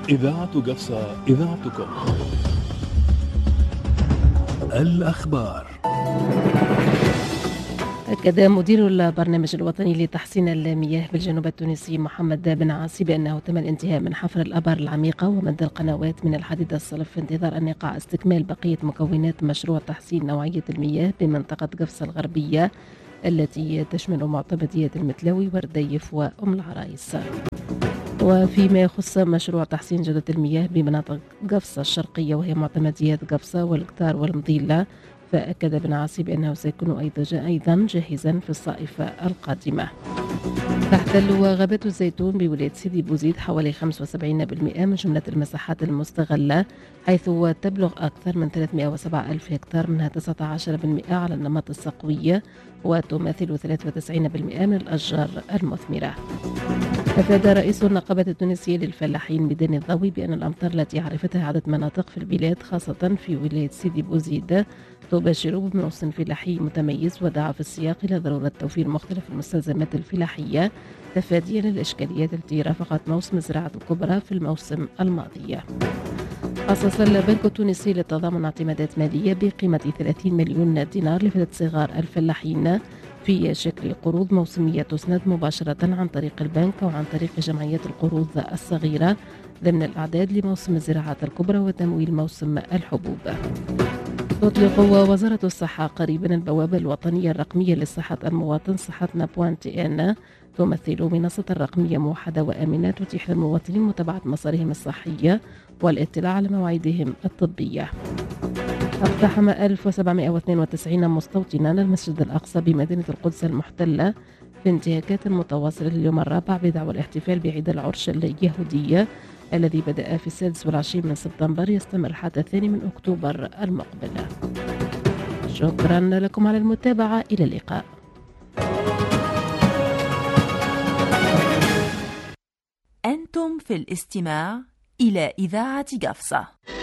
إذاعة قفصة، إذاعتكم. الأخبار. أكد مدير البرنامج الوطني لتحسين المياه بالجنوب التونسي محمد بن عاصي بأنه تم الانتهاء من حفر الآبار العميقة ومد القنوات من الحديد الصلب في انتظار أن يقع استكمال بقية مكونات مشروع تحسين نوعية المياه بمنطقة قفصة الغربية التي تشمل معتمدية المتلاوي ورديف وأم العرايس. وفيما يخص مشروع تحسين جودة المياه بمناطق قفصة الشرقية وهي معتمديات قفصة والقطار والمضيلة، فأكد بن عاصي بأنه سيكون أيضا جاهزا في الصائفة القادمة. تحتل غابات الزيتون بولاية سيدي بوزيد حوالي 75% من جملة المساحات المستغلة، حيث تبلغ أكثر من 307 ألف هكتار، منها 19% على النمط الصقوي وتماثل 93% من الأشجار المثمرة. أفاد رئيس النقابة التونسية للفلاحين ميدان الضوي بأن الأمطار التي عرفتها عدة مناطق في البلاد خاصة في ولاية سيدي بوزيد تبشر بموسم فلاحي متميز، ودعا في السياق إلى ضرورة توفير مختلف المستلزمات الفلاحية تفاديا للإشكاليات التي رافقت موسم الزراعة الكبرى في الموسم الماضي. خصص البنك التونسي للتضامن اعتمادات مالية بقيمة 30 مليون دينار لفتاة صغار الفلاحين في شكل قروض موسمية تسند مباشرة عن طريق البنك أو عن طريق جمعيات القروض الصغيرة ضمن الأعداد لموسم الزراعة الكبرى وتمويل موسم الحبوب. تطلق وزارة الصحة قريبا البوابة الوطنية الرقمية لصحة المواطن صحتنا .ان، تمثل منصة رقمية موحدة وآمنة تتيح للمواطنين متابعة مسارهم الصحية والاطلاع على مواعيدهم الطبية. اقتحم 1792 مستوطنا المسجد الأقصى بمدينة القدس المحتلة في انتهاكات متواصلة اليوم الرابع بدعوى الاحتفال بعيد العرش اليهودية الذي بدأ في 26 من سبتمبر يستمر حتى 2 من أكتوبر المقبل. شكرا لكم على المتابعة، إلى اللقاء. أنتم في الاستماع إلى إذاعة قفصة.